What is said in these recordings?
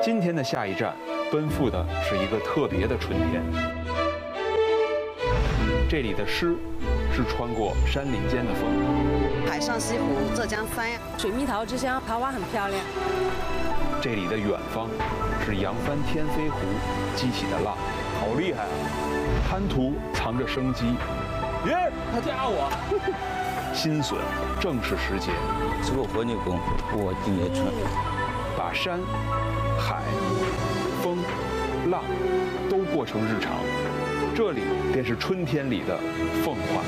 今天的下一站，奔赴的是一个特别的春天。这里的诗是穿过山林间的风， 海上西湖、浙江三亚、 水蜜桃之乡，桃花很漂亮。 这里的远方是扬帆天飞湖激起的浪，好厉害啊！滩涂藏着生机， 耶，他加我。 新笋正是时节， 吃过和牛羹，我今年春。 把山、海、风、浪都过成日常，这里便是春天里的奉化。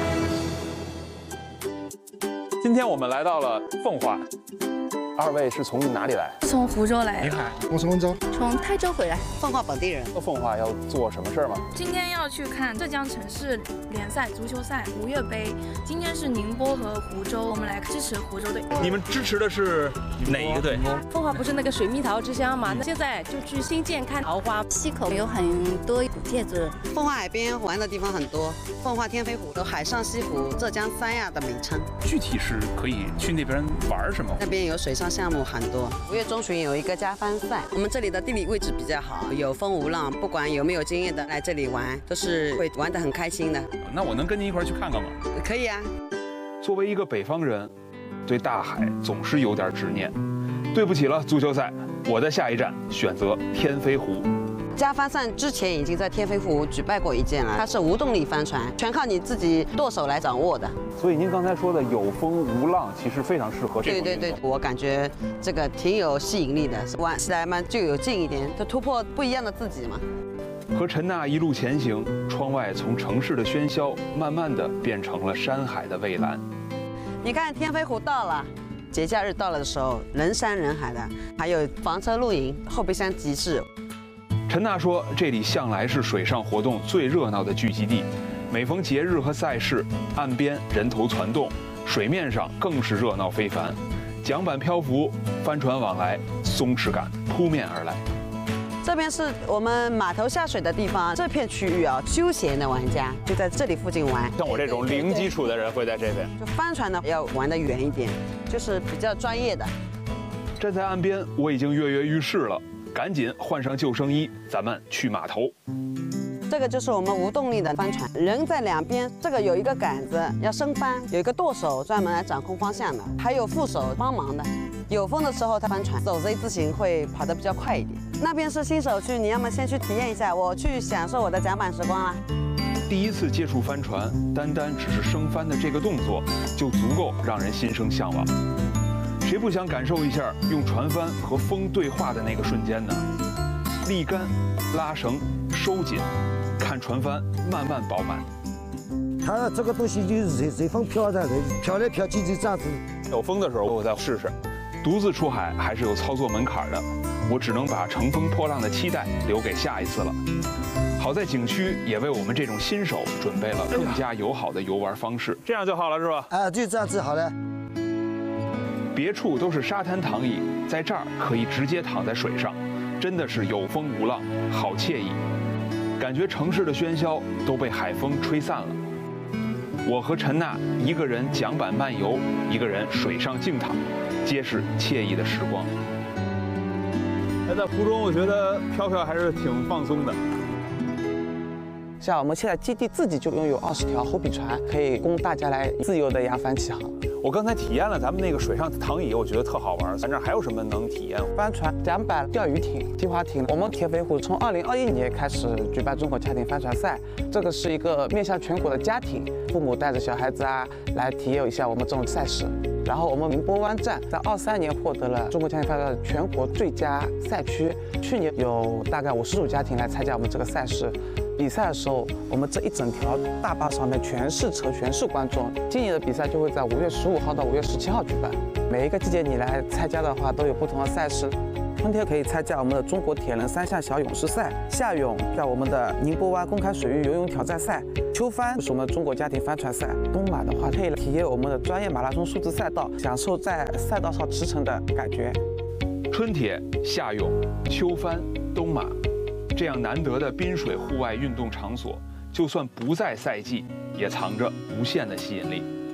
今天我们来到了奉化，二位是从哪里来？ 从湖州来。 你好， 我是温州， 从泰州回来。 奉化本地人。 到奉化要做什么事儿吗？ 今天要去看浙江城市联赛足球赛吴越杯。今天是宁波和湖州，我们来支持湖州队。 你们支持的是哪一个队？ 奉化不是那个水蜜桃之乡嘛？那现在就去新建看桃花。 溪口有很多古建筑。 奉化海边玩的地方很多，奉化天飞湖有海上西湖、浙江三亚的名称。 具体是可以去那边玩什么？ 那边有水上项目很多。5月中旬有一个加帆赛，我们这里的地理位置比较好，有风无浪，不管有没有经验的来这里玩，都是会玩得很开心的。 那我能跟您一块儿去看看吗？ 可以啊。 作为一个北方人，对大海总是有点执念。对不起了，足球赛，我的下一站选择天飞湖。 加帆赛之前已经在天飞湖举办过一件了，它是无动力帆船，全靠你自己舵手来掌握的。 所以您刚才说的有风无浪，其实非常适合这种运动。 对，我感觉这个挺有吸引力的，玩起来嘛就有劲一点，就突破不一样的自己嘛。 和陈娜一路前行，窗外从城市的喧嚣，慢慢的变成了山海的蔚蓝。 你看天飞湖到了。节假日到了的时候，人山人海的，还有房车露营、后备箱集市。 陈娜说，这里向来是水上活动最热闹的聚集地，每逢节日和赛事，岸边人头攒动，水面上更是热闹非凡，桨板漂浮，帆船往来，松弛感扑面而来。 这边是我们码头下水的地方，这片区域啊，休闲的玩家就在这里附近玩。 像我这种零基础的人会在这边。 就帆船呢要玩得远一点，就是比较专业的。 站在岸边，我已经跃跃欲试了，赶紧换上救生衣，咱们去码头。 这个就是我们无动力的帆船，人在两边，这个有一个杆子要升帆，有一个舵手专门来掌控方向的，还有副手帮忙的。有风的时候，它帆船走 Z 字形会跑得比较快一点。那边是新手区，你要么先去体验一下，我去享受我的桨板时光啦。 第一次接触帆船，单只是升帆的这个动作，就足够让人心生向往。谁不想感受一下用船帆和风对话的那个瞬间呢？立竿、拉绳、收紧，看船帆慢慢饱满。 它这个东西就是随风飘的，飘来飘去就这样子。 有风的时候，我再试试。独自出海还是有操作门槛的，我只能把乘风破浪的期待留给下一次了。好在景区也为我们这种新手准备了更加友好的游玩方式， 这样就好了是吧？ 啊，就这样子好了。 别处都是沙滩躺椅，在这儿可以直接躺在水上，真的是有风无浪，好惬意。感觉城市的喧嚣都被海风吹散了。我和陈娜一个人桨板漫游，一个人水上静躺，皆是惬意的时光。 在湖中，我觉得飘飘还是挺放松的。 像我们现在基地自己就拥有20条后比船，可以供大家来自由的扬帆起航。 我刚才体验了咱们那个水上躺椅，我觉得特好玩。咱这儿还有什么能体验？ 帆船、桨板、钓鱼艇、皮划艇。我们天飞湖从2021年开始举办中国家庭帆船赛，这个是一个面向全国的家庭，父母带着小孩子啊来体验一下我们这种赛事。然后我们宁波湾站在23年获得了中国家庭帆船全国最佳赛区，去年有大概50组家庭来参加我们这个赛事。比赛的时候，我们这一整条大坝上面全是车，全是观众。今年的比赛就会在5月15号到5月17号举办。每一个季节你来参加的话，都有不同的赛事。春天可以参加我们的中国铁人3项小勇士赛，夏泳在我们的宁波湾公开水域游泳挑战赛，秋帆是我们中国家庭帆船赛，冬马的话可以体验我们的专业马拉松数字赛道，享受在赛道上驰骋的感觉。 春铁、夏泳、秋帆、冬马。这样难得的滨水户外运动场所，就算不在赛季，也藏着无限的吸引力。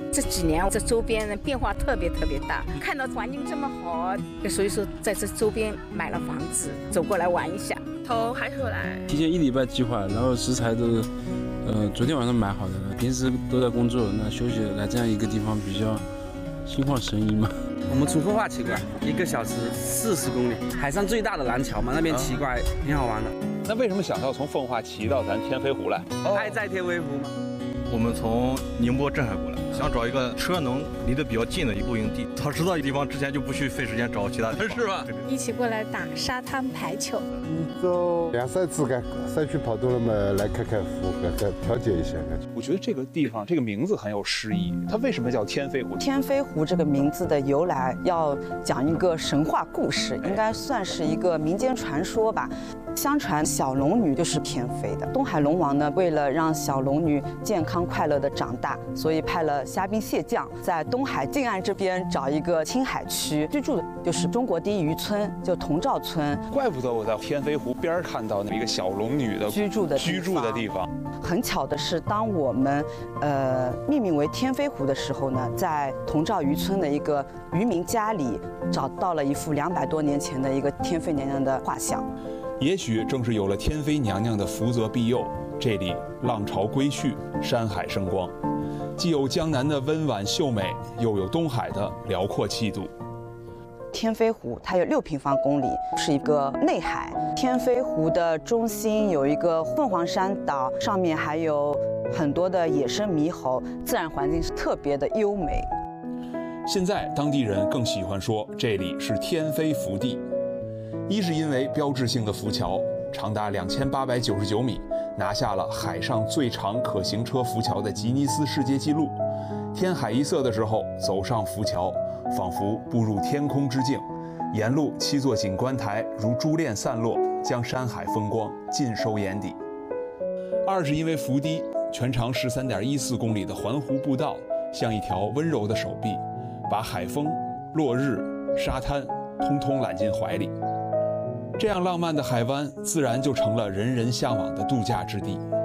这几年这周边的变化特别大，看到环境这么好，所以说在这周边买了房子，走过来玩一下。 投海口来， 提前1礼拜计划，然后食材都昨天晚上买好的了，平时都在工作，那休息来这样一个地方比较心旷神怡嘛。 我们从奉化骑过来，1个小时40公里，海上最大的廊桥嘛，那边骑过来挺好玩的。 那为什么想到从奉化骑到咱天飞湖来？ 爱在天飞湖嘛。 我们从宁波镇海过来，想找一个车能离得比较近的一个露营地。早知道一地方之前就不去费时间找其他地方，是吧？ 一起过来打沙滩排球。 一周2、3次干，山区跑多了嘛，来看看湖，调节一下。 我觉得这个地方这个名字很有诗意，它为什么叫天飞湖？ 天飞湖这个名字的由来，要讲一个神话故事，应该算是一个民间传说吧。相传小龙女就是天飞的。东海龙王呢，为了让小龙女健康快乐的长大，所以派了虾兵蟹将在东海近岸这边找一个青海区居住的，就是中国第一渔村，就童兆村。 怪不得我在天飞湖边看到那一个小龙女的居住的地方。 很巧的是，当我们命名为天飞湖的时候呢，在童兆渔村的一个渔民家里找到了一幅200多年前的一个天妃娘娘的画像。 也许正是有了天妃娘娘的福泽庇佑，这里浪潮归去，山海生光，既有江南的温婉秀美，又有东海的辽阔气度。 天飞湖它有6平方公里，是一个内海。天飞湖的中心有一个凤凰山岛，上面还有很多的野生猕猴，自然环境是特别的优美。 现在当地人更喜欢说这里是天飞福地。一是因为标志性的浮桥长达2899米，拿下了海上最长可行车浮桥的吉尼斯世界纪录。天海一色的时候，走上浮桥，仿佛步入天空之境。沿路7座景观台如珠链散落，将山海风光尽收眼底。二是因为福堤全长13.14公里的环湖步道，像一条温柔的手臂，把海风、落日、沙滩通通揽进怀里。这样浪漫的海湾，自然就成了人人向往的度假之地。